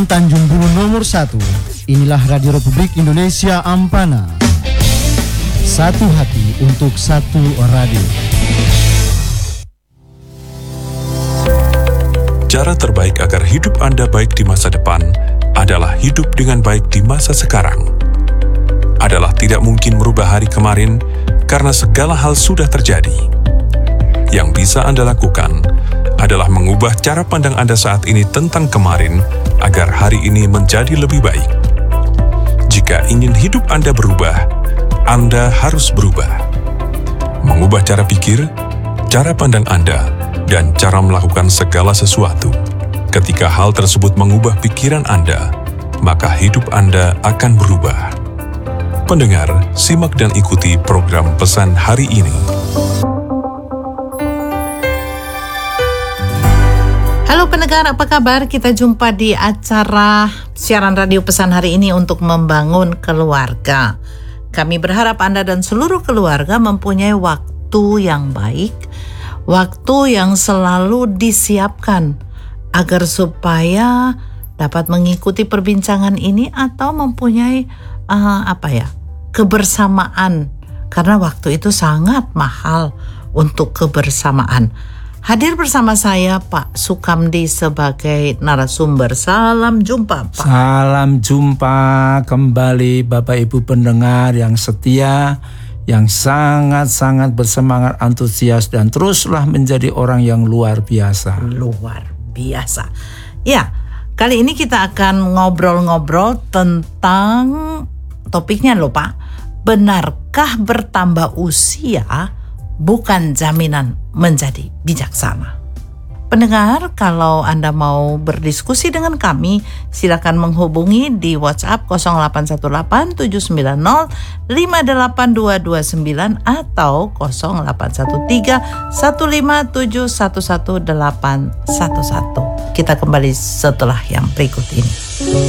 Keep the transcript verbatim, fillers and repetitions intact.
Tanjung Bulu nomor satu. Inilah Radio Republik Indonesia Ampana. Satu hati untuk satu radio. Cara terbaik agar hidup Anda baik di masa depan adalah hidup dengan baik di masa sekarang. Adalah tidak mungkin merubah hari kemarin karena segala hal sudah terjadi. Yang bisa Anda lakukan adalah mengubah cara pandang Anda saat ini tentang kemarin agar hari ini menjadi lebih baik. Jika ingin hidup Anda berubah, Anda harus berubah. Mengubah cara pikir, cara pandang Anda, dan cara melakukan segala sesuatu. Ketika hal tersebut mengubah pikiran Anda, maka hidup Anda akan berubah. Pendengar, simak dan ikuti program Pesan Hari Ini. Halo pendengar, apa kabar? Kita jumpa di acara siaran radio Pesan Hari Ini untuk membangun keluarga. Kami berharap Anda dan seluruh keluarga mempunyai waktu yang baik, waktu yang selalu disiapkan agar supaya dapat mengikuti perbincangan ini atau mempunyai uh, apa ya kebersamaan, karena waktu itu sangat mahal untuk kebersamaan. Hadir bersama saya Pak Sukamdi sebagai narasumber. Salam jumpa Pak. Salam jumpa kembali Bapak Ibu pendengar yang setia, yang sangat-sangat bersemangat, antusias, dan teruslah menjadi orang yang luar biasa. Luar biasa. Ya, kali ini kita akan ngobrol-ngobrol tentang topiknya loh Pak. Benarkah bertambah usia bukan jaminan menjadi bijaksana? Pendengar, kalau Anda mau berdiskusi dengan kami, silakan menghubungi di WhatsApp nol delapan satu delapan tujuh sembilan nol lima delapan dua dua sembilan atau nol delapan satu tiga satu lima tujuh satu satu delapan satu satu. Kita kembali setelah yang berikut ini.